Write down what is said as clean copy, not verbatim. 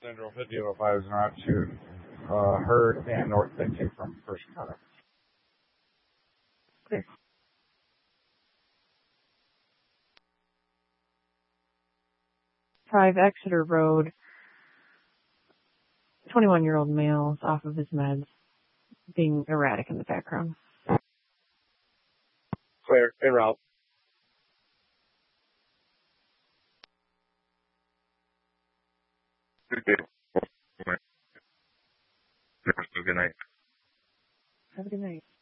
Central 5005 is not to Hurd and North Benton from First Chicago. Clear. 5 Exeter Road. 21-year-old male is off of his meds, being erratic in the background. Clear. En route. Good night. Have a good night.